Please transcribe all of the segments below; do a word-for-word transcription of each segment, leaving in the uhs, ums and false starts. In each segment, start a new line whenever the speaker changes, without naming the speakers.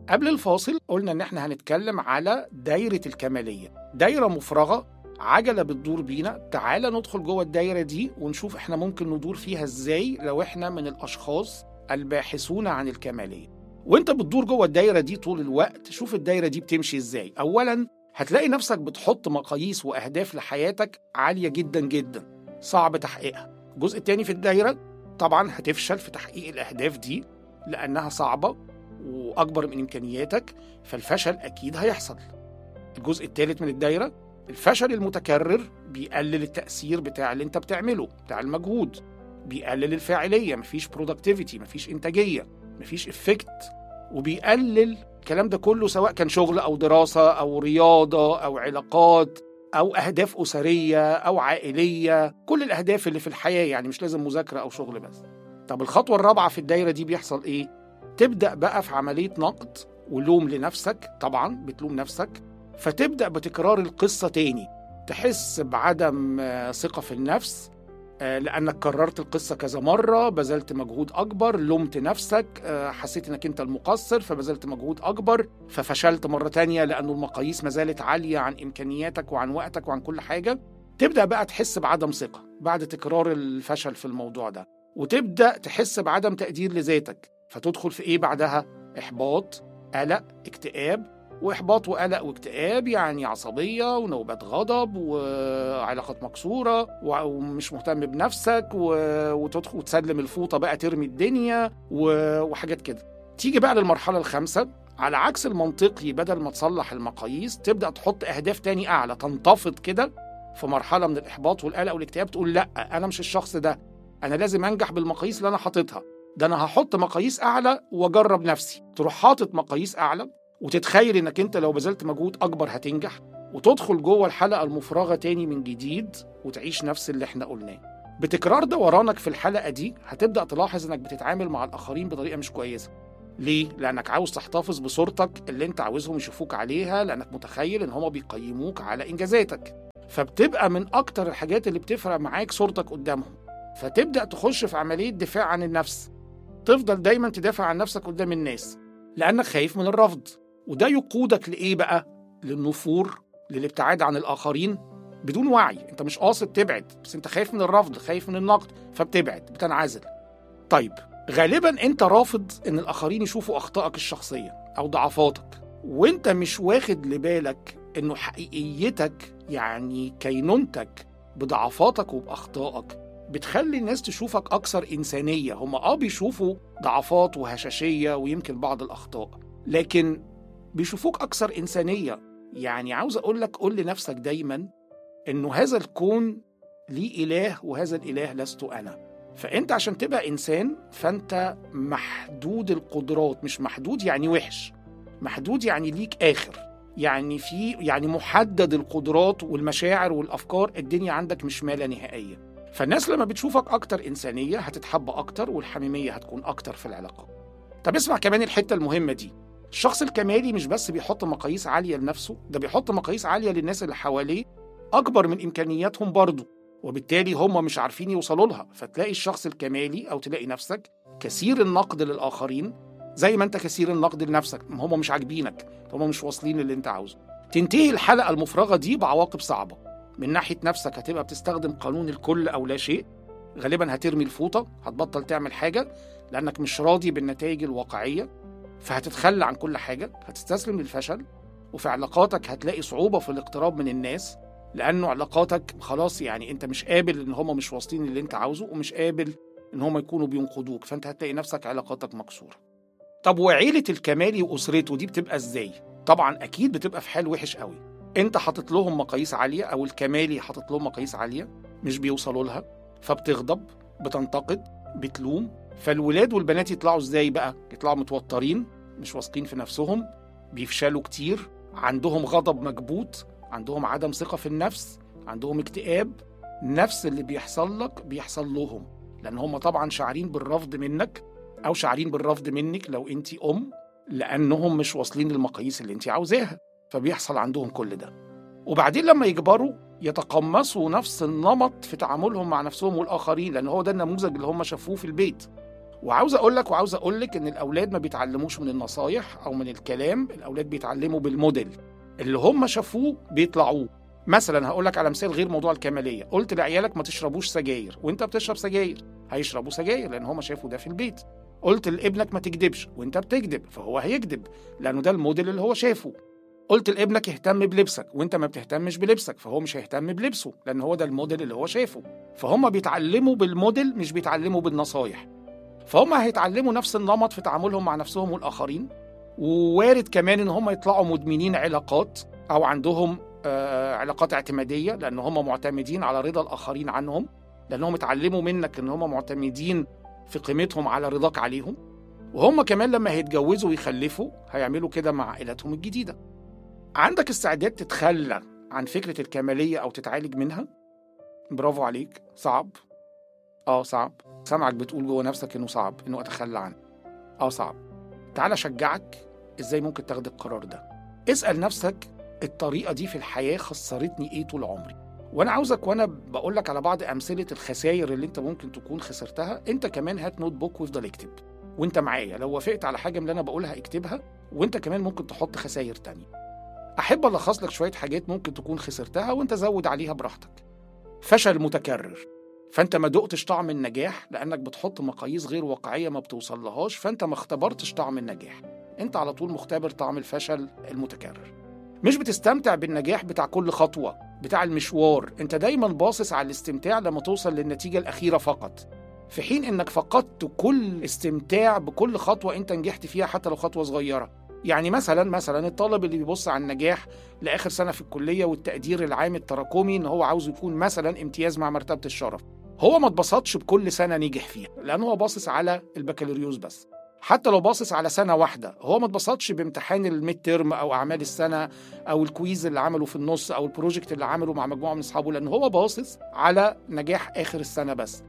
قبل الفاصل قلنا إن إحنا هنتكلم على دايرة الكمالية، دايرة مفرغة، عجلة بتدور بينا. تعال ندخل جوه الدايرة دي ونشوف إحنا ممكن ندور فيها إزاي لو إحنا من الأشخاص الباحثون عن الكمالية. وإنت بتدور جوه الدايرة دي طول الوقت، شوف الدايرة دي بتمشي إزاي. أولاً هتلاقي نفسك بتحط مقاييس وأهداف لحياتك عالية جداً جداً صعب تحقيقها. الجزء التاني في الدايرة طبعاً هتفشل في تحقيق الأهداف دي لأنها صعبة وأكبر من إمكانياتك، فالفشل أكيد هيحصل. الجزء الثالث من الدايرة، الفشل المتكرر بيقلل التأثير بتاع اللي انت بتعمله، بتاع المجهود، بيقلل الفاعلية، مفيش productivity، مفيش إنتاجية، مفيش effect، وبيقلل الكلام ده كله سواء كان شغل أو دراسة أو رياضة أو علاقات أو أهداف أسرية أو عائلية، كل الأهداف اللي في الحياة، يعني مش لازم مذاكرة أو شغل بس. طب الخطوة الرابعة في الدايرة دي بيحصل إيه؟ تبدأ بقى في عملية نقد ولوم لنفسك، طبعا بتلوم نفسك، فتبدأ بتكرار القصة تاني، تحس بعدم ثقة في النفس لأنك كررت القصة كذا مرة، بذلت مجهود أكبر، لومت نفسك، حسيت أنك أنت المقصر فبذلت مجهود أكبر، ففشلت مرة تانية لأنه المقاييس ما زالت عالية عن إمكانياتك وعن وقتك وعن كل حاجة. تبدأ بقى تحس بعدم ثقة بعد تكرار الفشل في الموضوع ده، وتبدأ تحس بعدم تقدير لذاتك، فتدخل في إيه بعدها؟ إحباط، قلق، اكتئاب. وإحباط وقلق واكتئاب يعني عصبية ونوبات غضب وعلاقات مكسورة ومش مهتم بنفسك وتدخل وتسلم الفوطة بقى، ترمي الدنيا وحاجات كده. تيجي بقى للمرحلة الخامسة، على عكس المنطقي، بدل ما تصلح المقاييس تبدأ تحط أهداف تاني أعلى، تنتفض كده في مرحلة من الإحباط والقلق والاكتئاب، تقول لأ أنا مش الشخص ده، أنا لازم أنجح بالمقاييس اللي أنا حاططها، ده أنا هحط مقاييس أعلى وأجرب نفسي. تروح حاطط مقاييس أعلى وتتخيل إنك أنت لو بذلت مجهود أكبر هتنجح، وتدخل جوه الحلقة المفرغة تاني من جديد وتعيش نفس اللي احنا قلناه. بتكرار دورانك في الحلقة دي هتبدأ تلاحظ إنك بتتعامل مع الآخرين بطريقة مش كويسة. ليه؟ لأنك عاوز تحتفظ بصورتك اللي أنت عاوزهم يشوفوك عليها، لأنك متخيل إن هما بيقيموك على إنجازاتك، فبتبقى من أكتر الحاجات اللي بتفرق معاك صورتك قدامهم. فتبدأ تخش في عملية دفاع عن النفس، تفضل دايما تدافع عن نفسك قدام الناس لأنك خايف من الرفض. وده يقودك لإيه بقى؟ للنفور، للابتعاد عن الآخرين بدون وعي. أنت مش قاصد تبعد، بس أنت خايف من الرفض، خايف من النقد، فبتبعد، بتنعزل. طيب غالبا أنت رافض إن الآخرين يشوفوا أخطائك الشخصية أو ضعفاتك، وأنت مش واخد لبالك إنه حقيقيتك، يعني كينونتك بضعفاتك وبأخطائك، بتخلي الناس تشوفك أكثر إنسانية. هم آه بيشوفوا ضعفات وهشاشية ويمكن بعض الأخطاء، لكن بيشوفوك أكثر إنسانية. يعني عاوز أقول لك، قول لنفسك دايما إنه هذا الكون ليه إله وهذا الإله لست أنا. فأنت عشان تبقى إنسان فأنت محدود القدرات، مش محدود يعني وحش، محدود يعني ليك آخر، يعني في يعني محدد القدرات والمشاعر والأفكار، الدنيا عندك مش ما لا نهائية. فالناس لما بتشوفك أكتر إنسانية هتتحب أكتر، والحميمية هتكون أكتر في العلاقة. طب اسمع كمان الحتة المهمة دي، الشخص الكمالي مش بس بيحط مقاييس عالية لنفسه، ده بيحط مقاييس عالية للناس اللي حواليه أكبر من إمكانياتهم برضه، وبالتالي هم مش عارفين يوصلوا لها. فتلاقي الشخص الكمالي أو تلاقي نفسك كثير النقد للآخرين زي ما أنت كثير النقد لنفسك، هم مش عاجبينك، هم مش واصلين اللي أنت عاوزه. تنتهي الحلقة المفرغة دي بعواقب صعبة. من ناحية نفسك هتبقى بتستخدم قانون الكل أو لا شيء، غالبا هترمي الفوطة، هتبطل تعمل حاجة لأنك مش راضي بالنتائج الواقعية، فهتتخلى عن كل حاجة، هتستسلم للفشل. وفي علاقاتك هتلاقي صعوبة في الاقتراب من الناس، لأنه علاقاتك خلاص يعني أنت مش قابل إن هم مش واصلين اللي أنت عاوزه، ومش قابل إن هم يكونوا بينقضوك، فأنت هتلاقي نفسك علاقاتك مكسورة. طب وعيلة الكمالي وأسرته دي بتبقى إزاي؟ طبعا أكيد بتبقى في حال وحش قوي. أنت حاطط لهم مقاييس عالية، أو الكمالي حاطط لهم مقاييس عالية مش بيوصلوا لها، فبتغضب، بتنتقد، بتلوم. فالولاد والبنات يطلعوا إزاي بقى؟ يطلعوا متوترين، مش واثقين في نفسهم، بيفشلوا كتير، عندهم غضب مكبوت، عندهم عدم ثقة في النفس، عندهم اكتئاب. نفس اللي بيحصل لك بيحصل لهم، لأن هم طبعا شعرين بالرفض منك أو شعرين بالرفض منك لو أنت أم، لأنهم مش واصلين للمقاييس اللي أنت عاوزاها، فبيحصل عندهم كل ده. وبعدين لما يكبروا يتقمصوا نفس النمط في تعاملهم مع نفسهم والآخرين، لأن هو ده النموذج اللي هم شافوه في البيت. وعاوز اقول لك وعاوز اقول لك ان الاولاد ما بيتعلموش من النصايح او من الكلام، الاولاد بيتعلموا بالموديل اللي هم شافوه بيطلعوه. مثلا هقول لك على مثال غير موضوع الكماليه، قلت لعيالك ما تشربوش سجاير وانت بتشرب سجاير، هيشربوا سجاير لان هم شافوا ده في البيت. قلت لابنك ما تكذبش وانت بتكذب، فهو هيكذب لانه ده الموديل اللي هو شافه. قلت لابنك اهتم بلبسك وانت ما بتهتمش بلبسك، فهو مش هيهتم بلبسه لان هو ده الموديل اللي هو شافه. فهم بيتعلموا بالموديل مش بيتعلموا بالنصايح. فهم هيتعلموا نفس النمط في تعاملهم مع نفسهم والآخرين، ووارد كمان إن هم يطلعوا مدمنين علاقات أو عندهم آه علاقات اعتمادية، لأن هم معتمدين على رضا الآخرين عنهم، لأنهم اتعلموا منك إن هم معتمدين في قيمتهم على رضاك عليهم. وهم كمان لما هيتجوزوا ويخلفوا هيعملوا كده مع عائلاتهم الجديدة. عندك استعداد تتخلى عن فكرة الكمالية أو تتعالج منها؟ برافو عليك. صعب؟ آه صعب. سامعك بتقول جوه نفسك إنه صعب إنه أتخلى عنه. آه صعب. تعال أشجعك إزاي ممكن تاخد القرار ده. اسأل نفسك الطريقة دي في الحياة خسرتني إيه طول عمري؟ وأنا عاوزك وأنا بقول لك على بعض أمثلة الخسائر اللي أنت ممكن تكون خسرتها، أنت كمان هات نوت بوك وافضل اكتب وأنت معايا. لو وافقت على حاجة من اللي أنا بقولها اكتبها، وأنت كمان ممكن تحط خسائر تانية. أحب ألخص لك شوية حاجات ممكن تكون خسرتها وأنت زود عليها براحتك. فشل متكرر، فأنت ما دقتش طعم النجاح لأنك بتحط مقاييس غير واقعية ما بتوصلهاش، فأنت ما اختبرتش طعم النجاح، أنت على طول مختبر طعم الفشل المتكرر. مش بتستمتع بالنجاح بتاع كل خطوة، بتاع المشوار، أنت دايما باصص على الاستمتاع لما توصل للنتيجة الأخيرة فقط، في حين أنك فقدت كل استمتاع بكل خطوة أنت نجحت فيها حتى لو خطوة صغيرة. يعني مثلا مثلا الطالب اللي بيبص على النجاح لآخر سنة في الكلية والتقدير العام التراكمي إن هو عاوز يكون مثلا امتياز مع مرتبة الشرف، هو ما اتبسطش بكل سنة نجح فيها لأنه هو باصص على البكالوريوس بس. حتى لو باصص على سنة واحدة، هو ما اتبسطش بامتحان الميد تيرم أو أعمال السنة أو الكويز اللي عمله في النص أو البروجكت اللي عمله مع مجموعة من أصحابه، لأنه هو باصص على نجاح آخر السنة بس.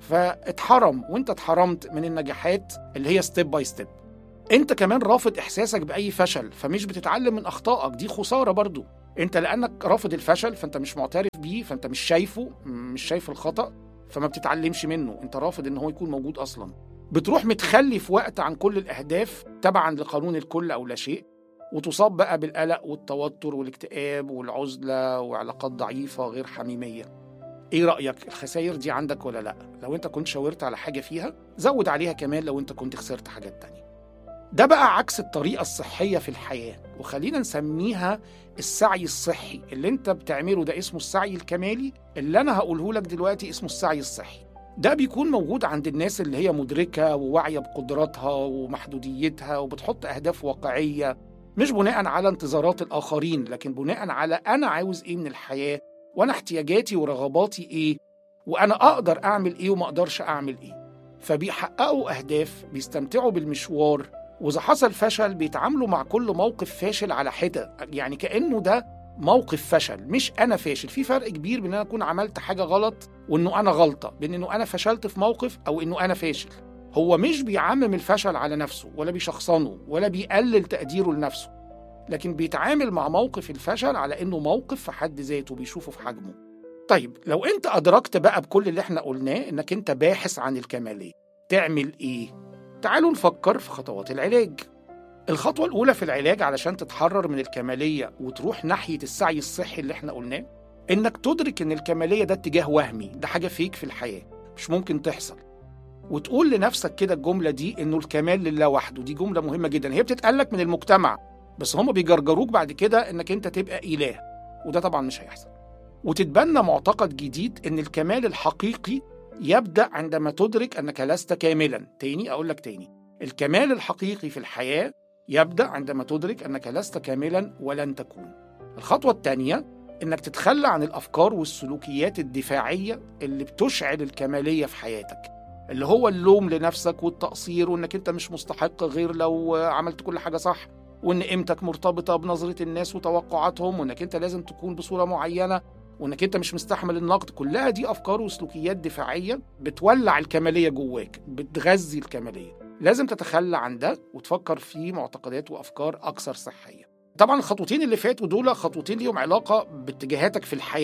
فاتحرم، وانت اتحرمت من النجاحات اللي هي ستيب باي ستيب. انت كمان رافض احساسك باي فشل، فمش بتتعلم من اخطائك، دي خساره برضو. انت لانك رافض الفشل فانت مش معترف بيه، فانت مش شايفه، مش شايف الخطا، فما بتتعلمش منه، انت رافض ان هو يكون موجود اصلا. بتروح متخلي في وقت عن كل الاهداف تبعا لقانون الكل او لا شيء، وتصاب بقى بالقلق والتوتر والاكتئاب والعزله وعلاقات ضعيفه غير حميميه. ايه رأيك؟ الخسائر دي عندك ولا لا؟ لو انت كنت شاورت على حاجة فيها زود عليها كمان لو انت كنت خسرت حاجات تانية. ده بقى عكس الطريقة الصحية في الحياة، وخلينا نسميها السعي الصحي. اللي انت بتعمله ده اسمه السعي الكمالي، اللي انا هقوله لك دلوقتي اسمه السعي الصحي. ده بيكون موجود عند الناس اللي هي مدركة وواعية بقدراتها ومحدوديتها وبتحط أهداف واقعية، مش بناء على انتظارات الآخرين، لكن بناء على أنا عاوز إيه من الحياة، وأنا احتياجاتي ورغباتي إيه، وأنا أقدر أعمل إيه وما أقدرش أعمل إيه. فبيحققوا أهداف، بيستمتعوا بالمشوار، وإذا حصل فشل بيتعاملوا مع كل موقف فاشل على حدة، يعني كأنه ده موقف فشل مش أنا فاشل. في فرق كبير بين أن أنا أكون عملت حاجة غلط وأنه أنا غلطة، بين أنه أنا فشلت في موقف أو أنه أنا فاشل. هو مش بيعمم الفشل على نفسه ولا بيشخصنه ولا بيقلل تقديره لنفسه، لكن بيتعامل مع موقف الفشل على أنه موقف في حد ذاته، بيشوفه في حجمه. طيب لو أنت أدركت بقى بكل اللي احنا قلناه أنك أنت باحث عن الكمالية، تعمل إيه؟ تعالوا نفكر في خطوات العلاج. الخطوة الأولى في العلاج علشان تتحرر من الكمالية وتروح ناحية السعي الصحي اللي احنا قلناه، إنك تدرك إن الكمالية ده اتجاه وهمي، ده حاجة فيك في الحياة مش ممكن تحصل. وتقول لنفسك كده الجملة دي، إنه الكمال لله وحده. دي جملة مهمة جدا، هي بتتقالك من المجتمع بس هم بيجرجروك بعد كده إنك أنت تبقى إله، وده طبعا مش هيحصل. وتتبنى معتقد جديد إن الكمال الحقيقي يبدأ عندما تدرك أنك لست كاملا. تاني أقول لك تاني، الكمال الحقيقي في الحياة يبدأ عندما تدرك أنك لست كاملا ولن تكون. الخطوة الثانية إنك تتخلى عن الأفكار والسلوكيات الدفاعية اللي بتشعل الكمالية في حياتك، اللي هو اللوم لنفسك والتقصير، وإنك أنت مش مستحق غير لو عملت كل حاجة صح، وإن قيمتك مرتبطة بنظرة الناس وتوقعاتهم، وإنك أنت لازم تكون بصورة معينة، وإنك أنت مش مستحمل النقد. كلها دي أفكار وسلوكيات دفاعية بتولع الكمالية جواك، بتغذي الكمالية. لازم تتخلى عن ده وتفكر في معتقدات وأفكار أكثر صحية. طبعا الخطوتين اللي فاتوا دول خطوتين ليهم علاقة باتجاهاتك في الحياة،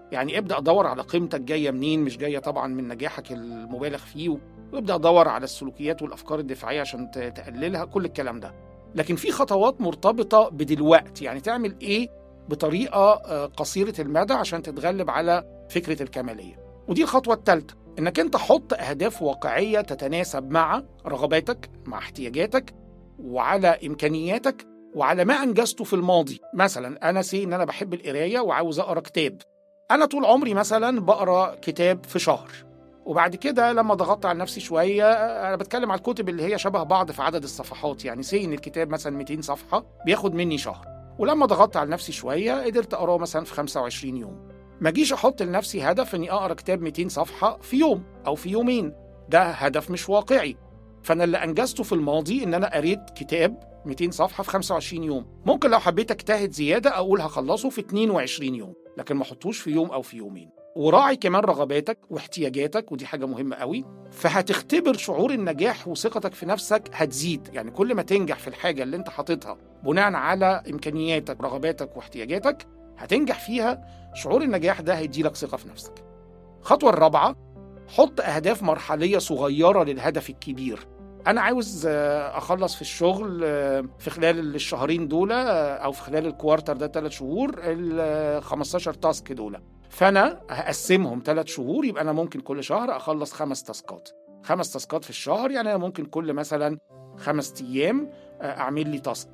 يعني ابدأ دور على قيمتك جاية منين، مش جاية طبعا من نجاحك المبالغ فيه، وابدأ دور على السلوكيات والأفكار الدفاعية عشان تقللها، كل الكلام ده. لكن في خطوات مرتبطة بدلوقتي، يعني تعمل إيه بطريقة قصيرة المدى عشان تتغلب على فكرة الكمالية. ودي الخطوة الثالثة، إنك أنت حط أهداف واقعية تتناسب مع رغباتك، مع احتياجاتك، وعلى إمكانياتك، وعلى ما أنجزته في الماضي. مثلا أنا سي إن أنا بحب القراية وعاوز أقرأ كتاب، أنا طول عمري مثلا بقرأ كتاب في شهر، وبعد كده لما ضغطت على نفسي شوية، أنا بتكلم على الكتب اللي هي شبه بعض في عدد الصفحات، يعني سي إن الكتاب مثلا مئتين صفحة بياخد مني شهر، ولما ضغطت على نفسي شوية قدرت أقرأه مثلا في خمسة وعشرين يوم. ما جيش أحط لنفسي هدف إني أقرأ كتاب مئتين صفحة في يوم أو في يومين، ده هدف مش واقعي. فأنا اللي أنجزته في الماضي إن أنا قريت كتاب مئتين صفحة في خمسة وعشرين يوم. ممكن لو حبيت أجتهد زيادة أقول هخلصه في اتنين وعشرين يوم، لكن ما أحطوش في يوم أو في يومين. وراعي كمان رغباتك واحتياجاتك، ودي حاجة مهمة قوي. فهتختبر شعور النجاح وثقتك في نفسك هتزيد، يعني كل ما تنجح في الحاجة اللي انت حاططها بناء على إمكانياتك رغباتك واحتياجاتك هتنجح فيها، شعور النجاح ده هيديلك ثقة في نفسك. الخطوة الرابعة، حط أهداف مرحلية صغيرة للهدف الكبير. أنا عاوز أخلص في الشغل في خلال الشهرين دول، أو في خلال الكوارتر ده ثلاث شهور، ال خمستاشر تاسك دول، فأنا هقسمهم ثلاث شهور، يبقى أنا ممكن كل شهر أخلص خمس تاسكات خمس تاسكات في الشهر، يعني أنا ممكن كل مثلا خمس أيام أعمل لي تاسك.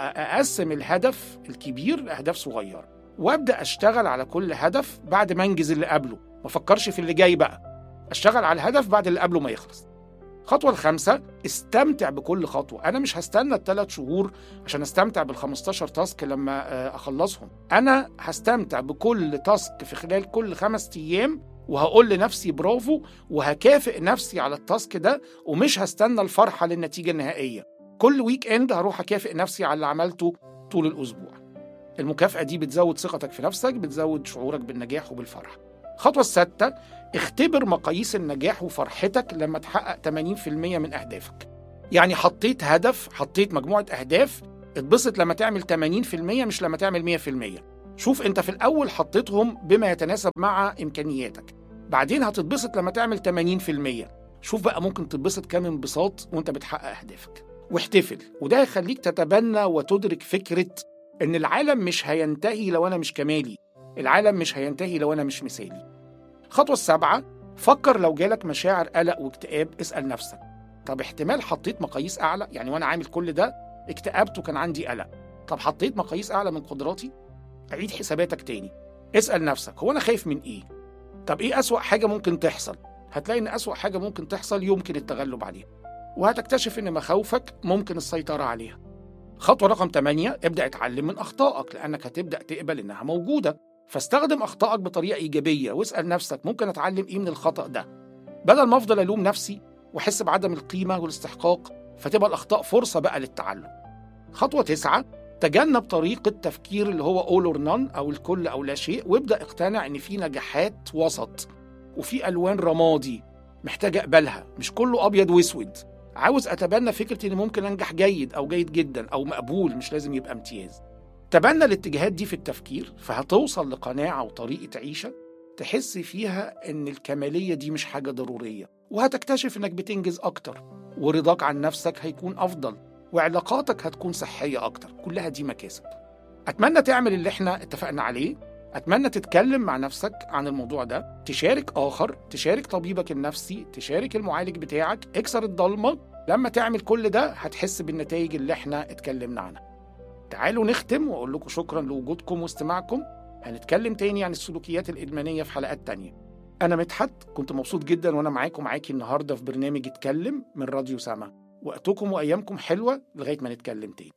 فأقسم الهدف الكبير لأهداف صغيرة، وأبدأ أشتغل على كل هدف بعد ما أنجز اللي قبله، ما فكرش في اللي جاي بقى، أشتغل على الهدف بعد اللي قبله ما يخلص. الخطوة الخامسة، استمتع بكل خطوة. أنا مش هستنى الثلاث شهور عشان استمتع بالخمستاشر تاسك لما أخلصهم، أنا هستمتع بكل تاسك في خلال كل خمس أيام، وهقول لنفسي برافو، وهكافئ نفسي على التاسك ده، ومش هستنى الفرحة للنتيجة النهائية. كل ويك إند هروح أكافئ نفسي على اللي عملته طول الأسبوع. المكافأة دي بتزود ثقتك في نفسك، بتزود شعورك بالنجاح وبالفرح. الخطوة السادسة، اختبر مقاييس النجاح وفرحتك لما تحقق ثمانين بالمئة من أهدافك. يعني حطيت هدف، حطيت مجموعة أهداف، اتبسط لما تعمل ثمانين بالمئة مش لما تعمل مئة بالمئة. شوف انت في الأول حطيتهم بما يتناسب مع إمكانياتك، بعدين هتتبسط لما تعمل ثمانين بالمئة. شوف بقى ممكن تتبسط كام انبساط وانت بتحقق أهدافك، واحتفل. وده يخليك تتبنى وتدرك فكرة إن العالم مش هينتهي لو أنا مش كمالي، العالم مش هينتهي لو أنا مش مثالي. الخطوة السابعة، فكر لو جالك مشاعر قلق واكتئاب، اسأل نفسك طب احتمال حطيت مقاييس أعلى؟ يعني وأنا عامل كل ده اكتئبت وكان عندي قلق، طب حطيت مقاييس أعلى من قدراتي؟ عيد حساباتك تاني، اسأل نفسك هو أنا خايف من إيه؟ طب إيه أسوأ حاجة ممكن تحصل؟ هتلاقي إن أسوأ حاجة ممكن تحصل يمكن التغلب عليها، وهتكتشف إن مخاوفك ممكن السيطرة عليها. خطوة رقم ثمانية، ابدأ اتعلم من أخطائك، لأنك هتبدأ تقبل إنها موجودة، فاستخدم أخطائك بطريقة إيجابية، واسأل نفسك ممكن أتعلم إيه من الخطأ ده، بدل ما أفضل ألوم نفسي وأحس بعدم القيمة والاستحقاق، فتبقى الأخطاء فرصة بقى للتعلم. خطوة تسعة، تجنب طريقة تفكير اللي هو all or none أو الكل أو لا شيء، وابدأ اقتنع إن في نجاحات وسط وفي ألوان رمادي محتاج أقبلها، مش كله أبيض واسود. عاوز أتبنى فكرة إن ممكن أنجح جيد أو جيد جدا أو مقبول، مش لازم يبقى امتياز. تبنى الاتجاهات دي في التفكير، فهتوصل لقناعة وطريقة عيشة تحس فيها إن الكمالية دي مش حاجة ضرورية، وهتكتشف إنك بتنجز أكتر، ورضاك عن نفسك هيكون أفضل، وعلاقاتك هتكون صحية أكتر. كلها دي مكاسب. أتمنى تعمل اللي احنا اتفقنا عليه، أتمنى تتكلم مع نفسك عن الموضوع ده، تشارك آخر، تشارك طبيبك النفسي، تشارك المعالج بتاعك، اكسر الضلمة. لما تعمل كل ده هتحس بالنتائج اللي احنا اتكلمنا عنها. تعالوا نختم وأقول لكم شكرا لوجودكم واستماعكم. هنتكلم تاني عن السلوكيات الإدمانية في حلقات تانية. أنا مدحت، كنت مبسوط جدا وأنا معاكم معاكي النهاردة في برنامج اتكلم من راديو سما. وقتكم وأيامكم حلوة لغاية ما نتكلم تاني.